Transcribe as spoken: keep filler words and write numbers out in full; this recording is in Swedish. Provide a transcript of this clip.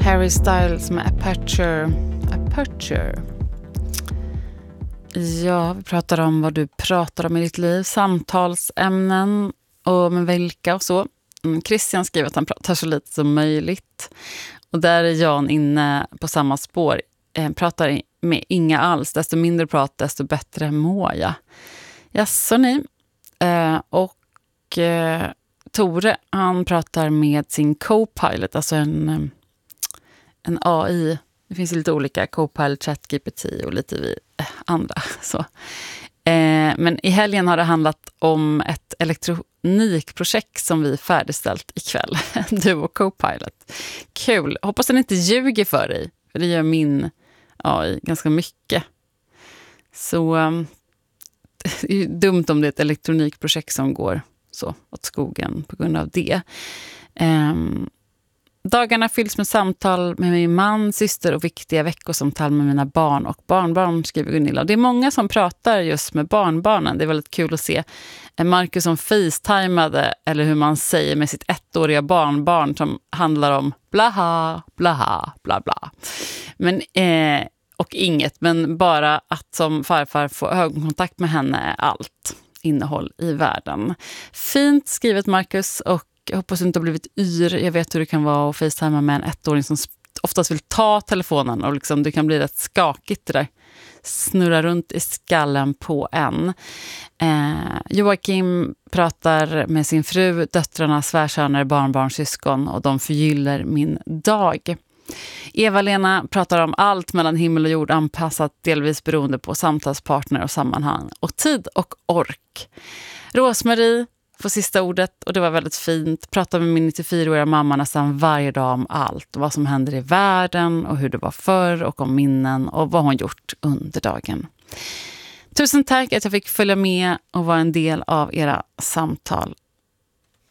Harry Styles med Aperture. Aperture. Ja, vi pratar om vad du pratar om i ditt liv. Samtalsämnen och med vilka och så. Christian skriver att han pratar så lite som möjligt. Och där är Jan inne på samma spår. Eh, pratar med inga alls. Desto mindre prat, desto bättre mår jag. Jaså ni. Eh, och eh, Tore, han pratar med sin Copilot. Alltså en, en A I. Det finns lite olika. Copilot, ChatGPT och lite vi, eh, andra. Så. Eh, men i helgen har det handlat om ett elektronikprojekt som vi färdigställt ikväll. Du och Copilot. Kul. Hoppas den inte ljuger för dig. För det gör min A I ganska mycket. Så um, det är ju dumt om det är ett elektronikprojekt som går så åt skogen på grund av det. Um, Dagarna fylls med samtal med min man, syster och viktiga veckosamtal med mina barn och barnbarn, skriver Gunilla. Och det är många som pratar just med barnbarnen. Det är väldigt kul att se Marcus som facetimade, eller hur man säger, med sitt ettåriga barnbarn som handlar om blaha, blaha, bla bla. Men, eh, och inget, men bara att som farfar få ögonkontakt med henne är allt innehåll i världen. Fint skrivet Marcus, och jag hoppas du inte har blivit yr. Jag vet hur det kan vara att facetima med en ettåring som oftast vill ta telefonen, och liksom det kan bli rätt skakigt det där. Snurra runt i skallen på en. Eh, Joakim pratar med sin fru, döttrarna, svärsöner, barnbarn, syskon, och de förgyller min dag. Eva-Lena pratar om allt mellan himmel och jord, anpassat delvis beroende på samtalspartner och sammanhang och tid och ork. Rosmarie får sista ordet, och det var väldigt fint. Pratar med min nittiofyraåriga mamma nästan varje dag om allt. Vad som händer i världen och hur det var förr, och om minnen och vad hon gjort under dagen. Tusen tack att jag fick följa med och vara en del av era samtal